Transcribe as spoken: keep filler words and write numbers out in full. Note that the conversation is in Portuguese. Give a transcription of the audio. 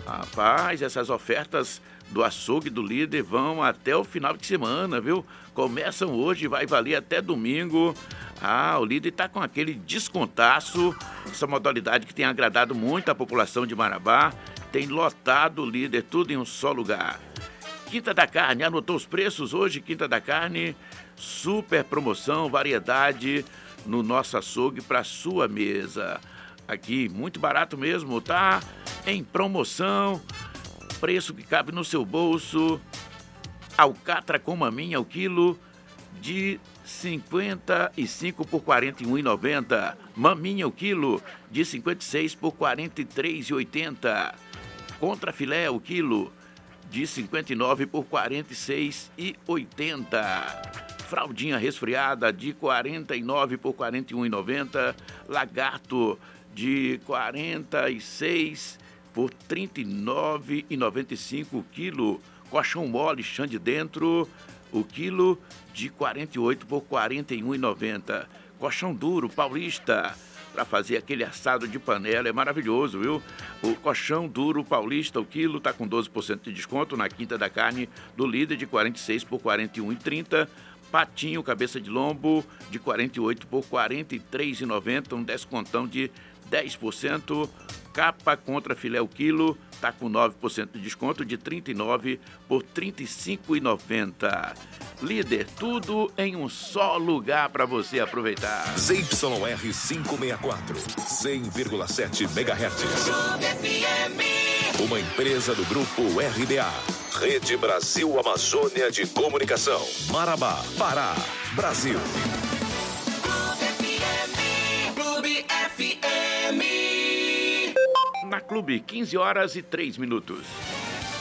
Rapaz, essas ofertas do açougue do Líder vão até o final de semana, viu? Começam hoje e vai valer até domingo. Ah, o Líder está com aquele descontaço, essa modalidade que tem agradado muito a população de Marabá. Tem lotado o Líder, tudo em um só lugar. Quinta da Carne, anotou os preços hoje? Quinta da Carne, super promoção, variedade no nosso açougue para sua mesa. Aqui, muito barato mesmo, tá? Em promoção, preço que cabe no seu bolso. Alcatra com maminha, o quilo de cinquenta e cinco por quarenta e um reais e noventa centavos. Maminha, o quilo de cinquenta e seis por quarenta e três reais e oitenta centavos. Contra filé, o quilo de cinquenta e nove por quarenta e seis reais e oitenta centavos. Fraldinha resfriada de quarenta e nove por quarenta e um reais e noventa centavos. Lagarto de quarenta e seis por trinta e nove reais e noventa e cinco centavos o quilo. Colchão mole, chã de dentro, o quilo de quarenta e oito por quarenta e um reais e noventa centavos. Colchão duro, paulista, para fazer aquele assado de panela, é maravilhoso, viu? O colchão duro paulista, o quilo, tá com doze por cento de desconto na Quinta da Carne do Líder, de quarenta e seis por quarenta e um reais e trinta centavos. Patinho, cabeça de lombo, de quarenta e oito por quarenta e três reais e noventa centavos, um descontão de dez por cento. Capa contra filé o quilo, tá com nove por cento de desconto, de trinta e nove por trinta e cinco reais e noventa centavos. Líder, tudo em um só lugar para você aproveitar. Z Y R quinhentos e sessenta e quatro, cem vírgula sete megahertz. Uma empresa do grupo R B A. Rede Brasil Amazônia de Comunicação. Marabá, Pará, Brasil. Clube F M. Na Clube, quinze horas e três minutos.